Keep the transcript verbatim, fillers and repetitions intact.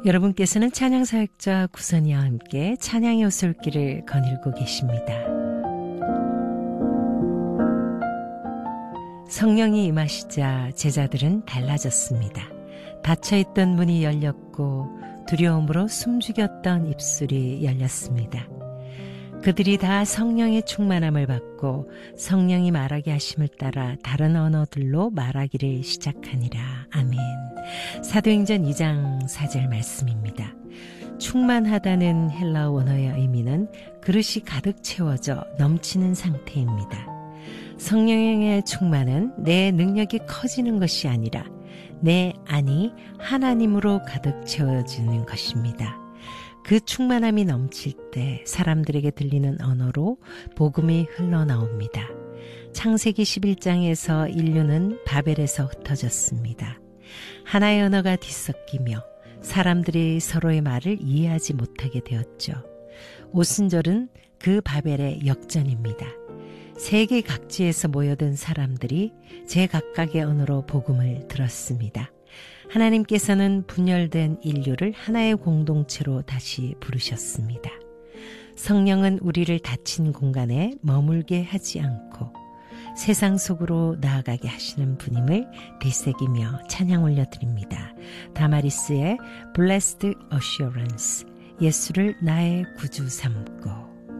여러분께서는 찬양사역자 구선이와 함께 찬양의 오솔길을 거닐고 계십니다. 성령이 임하시자 제자들은 달라졌습니다. 닫혀있던 문이 열렸고 두려움으로 숨죽였던 입술이 열렸습니다. 그들이 다 성령의 충만함을 받고 성령이 말하게 하심을 따라 다른 언어들로 말하기를 시작하니라. 아멘. 사도행전 이 장 사 절 말씀입니다. 충만하다는 헬라어 원어의 의미는 그릇이 가득 채워져 넘치는 상태입니다. 성령의 충만은 내 능력이 커지는 것이 아니라 내 안이 하나님으로 가득 채워지는 것입니다. 그 충만함이 넘칠 때 사람들에게 들리는 언어로 복음이 흘러나옵니다. 창세기 십일 장에서 인류는 바벨에서 흩어졌습니다. 하나의 언어가 뒤섞이며 사람들이 서로의 말을 이해하지 못하게 되었죠. 오순절은 그 바벨의 역전입니다. 세계 각지에서 모여든 사람들이 제각각의 언어로 복음을 들었습니다. 하나님께서는 분열된 인류를 하나의 공동체로 다시 부르셨습니다. 성령은 우리를 닫힌 공간에 머물게 하지 않고 세상 속으로 나아가게 하시는 분임을 되새기며 찬양 올려드립니다. 다마리스의 Blessed Assurance, 예수를 나의 구주 삼고.